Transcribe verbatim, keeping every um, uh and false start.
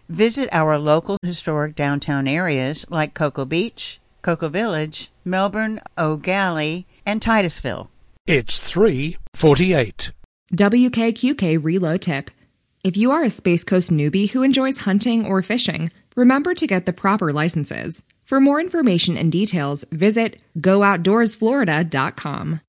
Visit our local historic downtown areas like Cocoa Beach, Cocoa Village, Melbourne, O'Galley, and Titusville. It's three forty-eight. W K Q K Reload Tip. If you are a Space Coast newbie who enjoys hunting or fishing, remember to get the proper licenses. For more information and details, visit go outdoors florida dot com.